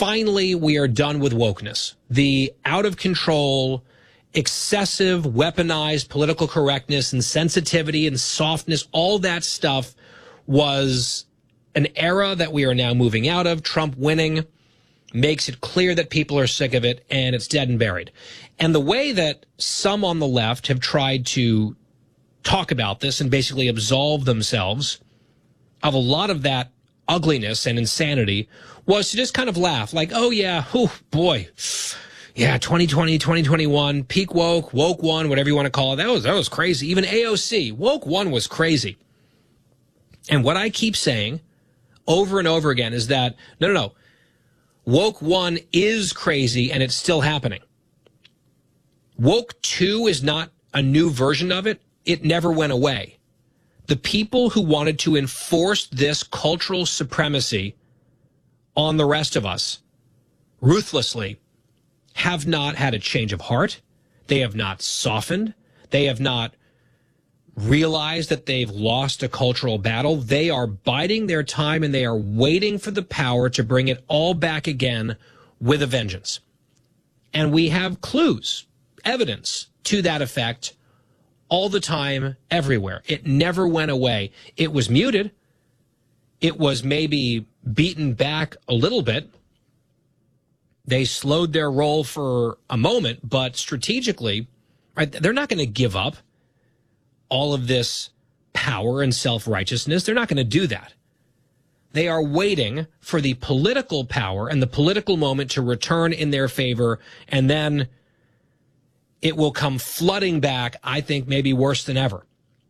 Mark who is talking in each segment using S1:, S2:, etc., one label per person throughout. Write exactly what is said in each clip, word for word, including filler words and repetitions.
S1: finally we are done with wokeness. The out of control, excessive, weaponized political correctness and sensitivity and softness, all that stuff was an era that we are now moving out of. Trump winning makes it clear that people are sick of it, and it's dead and buried. And the way that some on the left have tried to talk about this and basically absolve themselves of a lot of that ugliness and insanity was to just kind of laugh like, oh yeah, oh boy, yeah, twenty twenty, twenty twenty-one, peak woke, woke one, whatever you want to call it. That was, that was crazy. Even A O C, woke one was crazy. And what I keep saying over and over again is that, no, no, no, woke one is crazy and it's still happening. Woke two is not a new version of it. It never went away. The people who wanted to enforce this cultural supremacy on the rest of us ruthlessly have not had a change of heart. They have not softened. They have not realized that they've lost a cultural battle. They are biding their time and they are waiting for the power to bring it all back again with a vengeance. And we have clues, evidence to that effect all the time, everywhere. It never went away. It was muted. It was maybe beaten back a little bit. They slowed their roll for a moment, but strategically, right, they're not going to give up all of this power and self-righteousness. They're not going to do that. They are waiting for the political power and the political moment to return in their favor, and then it will come flooding back, I think, maybe worse than ever.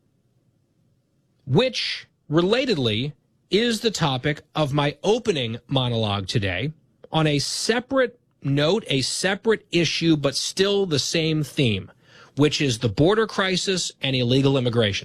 S1: Which, relatedly, is the topic of my opening monologue today on a separate note, a separate issue, but still the same theme, which is the border crisis and illegal immigration.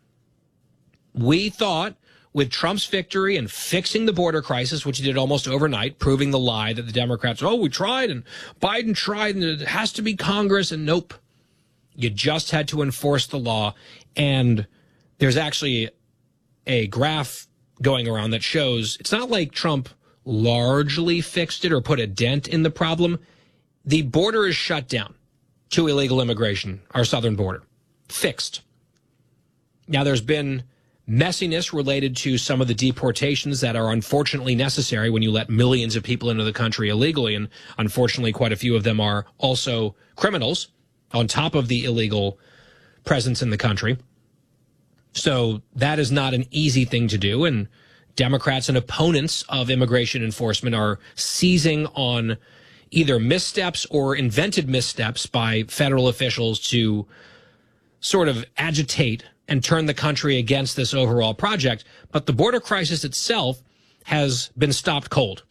S1: We thought with Trump's victory and fixing the border crisis, which he did almost overnight, proving the lie that the Democrats, oh, we tried and Biden tried and it has to be Congress, and nope. You just had to enforce the law. And there's actually a graph going around that shows it's not like Trump largely fixed it or put a dent in the problem. The border is shut down to illegal immigration, our southern border. Fixed. Now, there's been messiness related to some of the deportations that are unfortunately necessary when you let millions of people into the country illegally, and unfortunately quite a few of them are also criminals on top of the illegal presence in the country. So that is not an easy thing to do, and Democrats and opponents of immigration enforcement are seizing on either missteps or invented missteps by federal officials to sort of agitate and turn the country against this overall project. But the border crisis itself has been stopped cold.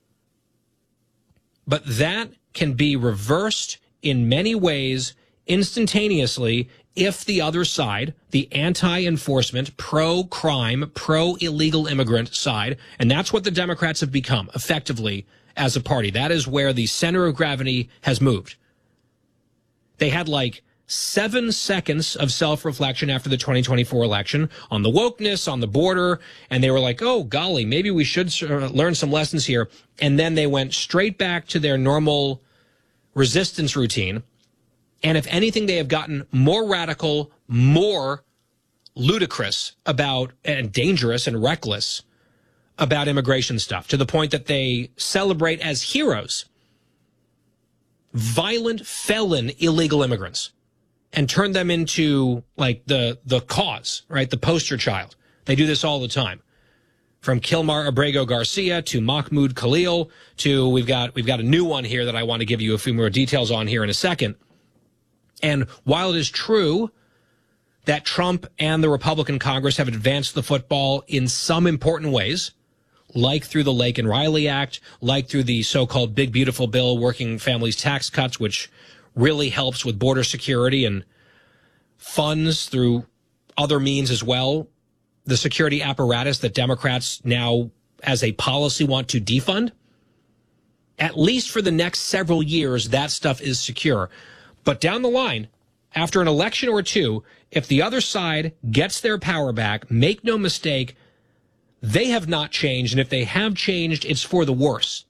S1: But that can be reversed in many ways instantaneously if the other side, the anti-enforcement, pro-crime, pro-illegal immigrant side, and that's what the Democrats have become effectively as a party. That is where the center of gravity has moved. They had like seven seconds of self-reflection after the twenty twenty-four election on the wokeness, on the border, and they were like, oh, golly, maybe we should learn some lessons here. And then they went straight back to their normal resistance routine. And if anything, they have gotten more radical, more ludicrous about, and dangerous and reckless about immigration stuff, to the point that they celebrate as heroes violent, felon, illegal immigrants and turn them into like the, the cause, right? The poster child. They do this all the time. From Kilmar Abrego Garcia to Mahmoud Khalil to we've got, we've got a new one here that I want to give you a few more details on here in a second. And while it is true that Trump and the Republican Congress have advanced the football in some important ways, like through the Lake and Riley Act, like through the so-called Big Beautiful Bill, working families tax cuts, which really helps with border security and funds through other means as well, the security apparatus that Democrats now, as a policy, want to defund. At least for the next several years, that stuff is secure. But down the line, after an election or two, if the other side gets their power back, make no mistake, they have not changed. And if they have changed, it's for the worse.